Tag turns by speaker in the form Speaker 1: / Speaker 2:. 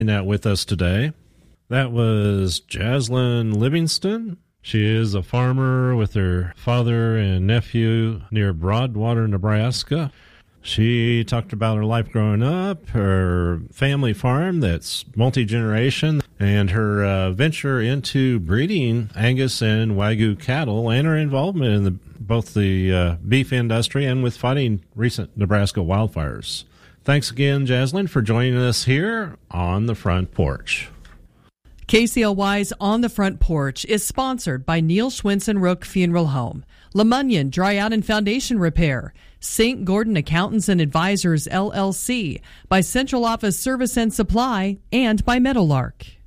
Speaker 1: that with us today. That was Jaslyn Livingston. She is a farmer with her father and nephew near Broadwater, Nebraska. She talked about her life growing up, her family farm that's multi-generation, and her venture into breeding Angus and Wagyu cattle, and her involvement in both the beef industry and with fighting recent Nebraska wildfires. Thanks again, Jaslyn, for joining us here on The Front Porch.
Speaker 2: KCLY's On the Front Porch is sponsored by Neil Schwinson Rook Funeral Home, LeMunyon Dry Out and Foundation Repair, St. Gordon Accountants and Advisors, LLC, by Central Office Service and Supply, and by Meadowlark.